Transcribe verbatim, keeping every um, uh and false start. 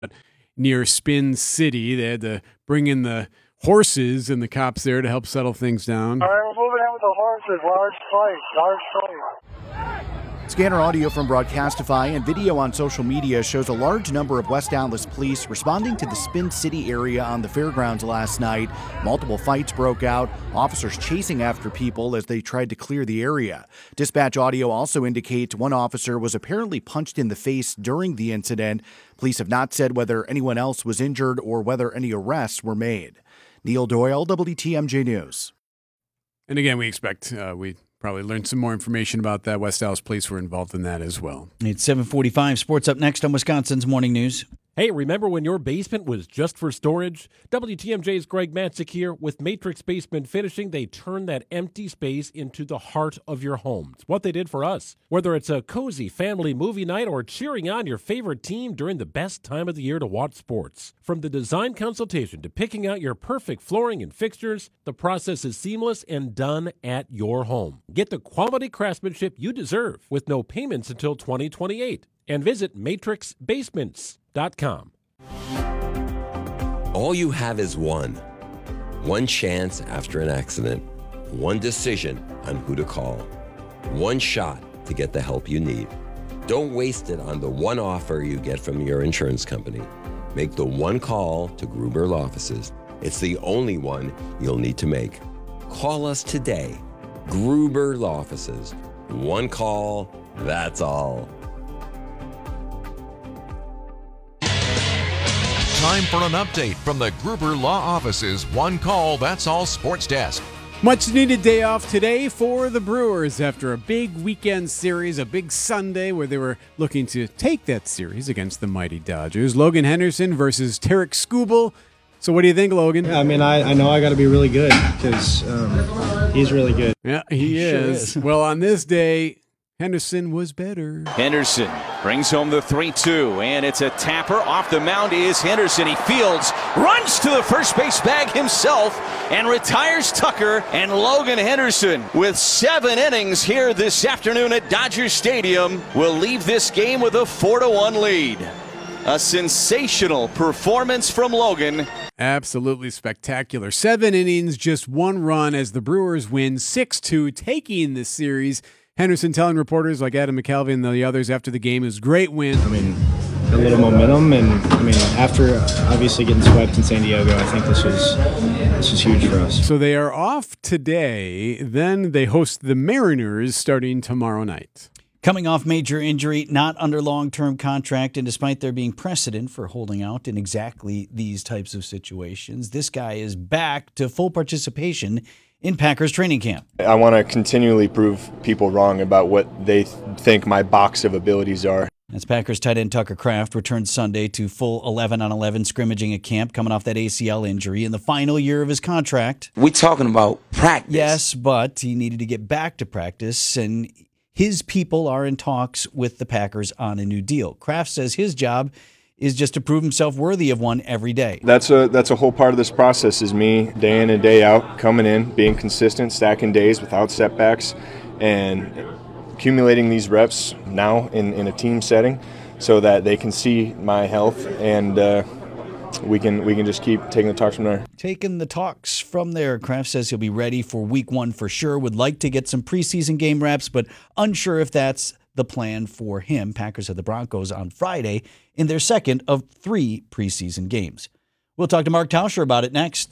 near Spin City. They had to bring in the horses and the cops there to help settle things down. All right, we're moving in with the horses. Large fight. Large fight. Scanner audio from Broadcastify and video on social media shows a large number of West Allis police responding to the Spin City area on the fairgrounds last night. Multiple fights broke out, officers chasing after people as they tried to clear the area. Dispatch audio also indicates one officer was apparently punched in the face during the incident. Police have not said whether anyone else was injured or whether any arrests were made. Neil Doyle, W T M J News. And again, we expect uh, we probably learned some more information about that. West Allis police were involved in that as well. It's seven forty-five. Sports up next on Wisconsin's Morning News. Hey, remember when your basement was just for storage? W T M J's Greg Matzik here. With Matrix Basement Finishing, they turn that empty space into the heart of your home. It's what they did for us. Whether it's a cozy family movie night or cheering on your favorite team during the best time of the year to watch sports. From the design consultation to picking out your perfect flooring and fixtures, the process is seamless and done at your home. Get the quality craftsmanship you deserve with no payments until twenty twenty-eight. And visit matrix basements dot com. All you have is one. One chance after an accident. One decision on who to call. One shot to get the help you need. Don't waste it on the one offer you get from your insurance company. Make the one call to Gruber Law Offices. It's the only one you'll need to make. Call us today. Gruber Law Offices. One call, that's all. Time for an update from the Gruber Law Office's One Call, That's All Sports Desk. Much needed day off today for the Brewers after a big weekend series, a big Sunday where they were looking to take that series against the mighty Dodgers. Logan Henderson versus Tarek Skubal. So what do you think, Logan? I mean, I, I know I got to be really good because um, he's really good. Yeah, he, He sure is. is. Well, on this day, Henderson was better. Henderson brings home the three two, and it's a tapper. Off the mound is Henderson. He fields, runs to the first base bag himself, and retires Tucker. And Logan Henderson, with seven innings here this afternoon at Dodger Stadium, will leave this game with a four to one lead. A sensational performance from Logan. Absolutely spectacular. Seven innings, just one run as the Brewers win six two, taking the series. Henderson telling reporters like Adam McCalvy and the others after the game, it was a great win. I mean, a little momentum, and I mean, after obviously getting swept in San Diego, I think this was this was huge for us. So they are off today. Then they host the Mariners starting tomorrow night. Coming off major injury, not under long-term contract, and despite there being precedent for holding out in exactly these types of situations, this guy is back to full participation in Packers training camp. I want to continually prove people wrong about what they th- think my box of abilities are. As Packers tight end Tucker Kraft returns Sunday to full eleven on eleven scrimmaging at camp, coming off that A C L injury in the final year of his contract. We talking about practice. Yes, but he needed to get back to practice, and his people are in talks with the Packers on a new deal. Kraft says his job is just to prove himself worthy of one every day. That's a that's a whole part of this process is me day in and day out coming in, being consistent, stacking days without setbacks, and accumulating these reps now in, in a team setting so that they can see my health and uh, we can we can just keep taking the talks from there. Taking the talks from there. Kraft says he'll be ready for week one for sure. Would like to get some preseason game reps, but unsure if that's the plan for him. Packers have the Broncos on Friday in their second of three preseason games. We'll talk to Mark Tauscher about it next.